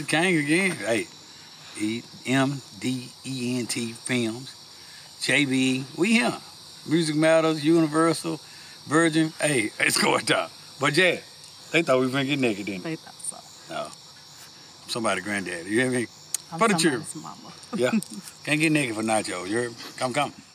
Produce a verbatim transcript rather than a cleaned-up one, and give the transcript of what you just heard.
King again. Hey, E M D E N T Films, J B E, we here. Music Matters, Universal, Virgin. Hey, it's going down. But yeah, they thought we were gonna get naked, didn't they? They thought so. No. I'm somebody's granddaddy. You hear me? I'm For the children. somebody's mama. Yeah. Can't get naked for Nacho. You heard me? Come, come.